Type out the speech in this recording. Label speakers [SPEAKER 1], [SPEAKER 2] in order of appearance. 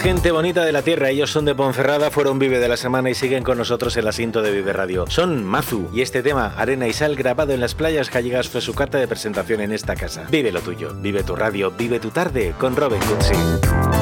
[SPEAKER 1] Gente bonita de la tierra, ellos son de Ponferrada, fueron Vive de la semana y siguen con nosotros en el asiento de Vive Radio. Son Mazu y este tema, Arena y Sal, grabado en las playas gallegas, fue su carta de presentación en esta casa. Vive lo tuyo, vive tu radio, vive tu tarde con Robin Cutsi.